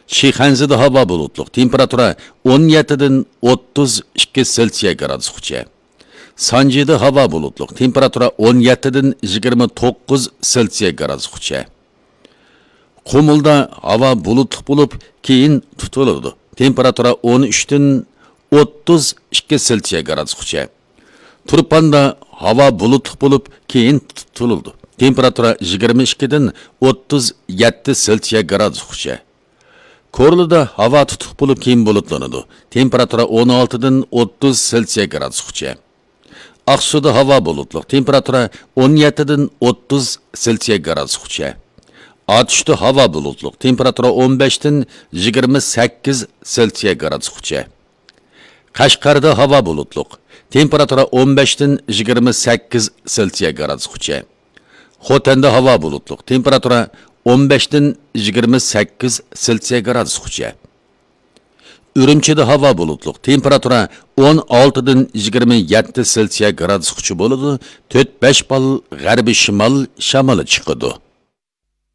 Şixanzida hava bulutluq, temperatura 17'den 32 Selsiya gradusgacha. Sanjida hava bulutluq, temperatura 17'den 29 Selsiya gradusgacha. Qumulda hava bulutluq bo'lib, keyin tutiladi. Temperatura 13'den 32 Selsiya gradusgacha. Turpanda hava bulutluq bo'lib, keyin tutiladi. Temperatura 22'den 37 Selsiya gradusgacha. Korluda hava tutuq bo'lib, keyin bulutlanadi. Temperatura 16'den 30 Selsiya gradusgacha. Aqsuda hava bulutluq, temperatura 17'den 30 Selsiya gradusgacha. Atışda hava bulutluq, temperatura 15'den 28 Selsiya gradusgacha. Qashqarda hava bulutluq, temperatura 15'den 28 Selsiya gradusgacha. Xotanda hava bulutluq, temperatura 15'den 28 Selsiya gradusgacha. Ürümçide hava bulutluq, temperatura 16'den 27 Selsiya gradusgacha bo'ladi. 4-5 bal g'arbiy shimol shamoli chiqadi.